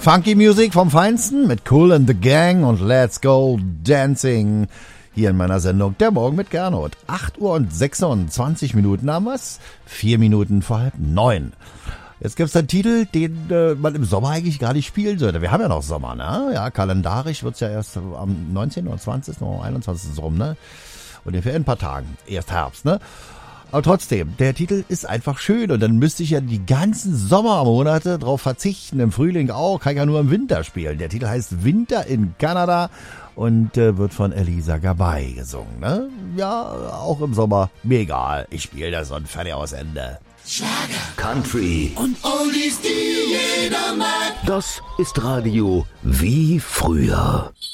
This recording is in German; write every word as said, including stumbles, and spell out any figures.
Funky Music vom Feinsten mit Kool and the Gang und Let's Go Dancing. Hier in meiner Sendung Der Morgen mit Gernot. acht Uhr und sechsundzwanzig Minuten haben wir's. Vier Minuten vor halb neun. Jetzt gibt's einen Titel, den äh, man im Sommer eigentlich gar nicht spielen sollte. Wir haben ja noch Sommer, ne? Ja, kalendarisch wird's ja erst am neunzehnten oder zwanzigsten oder einundzwanzigsten so rum, ne? Und in ein paar Tagen. Erst Herbst, ne? Aber trotzdem, der Titel ist einfach schön und dann müsste ich ja die ganzen Sommermonate drauf verzichten, im Frühling auch, kann ich ja nur im Winter spielen. Der Titel heißt Winter in Kanada und äh, wird von Elisa Gabay gesungen, ne? Ja, auch im Sommer, mir egal, ich spiele das und fertig aus Ende. Schlager, Country und Oldies, die jeder mag. Das ist Radio wie früher.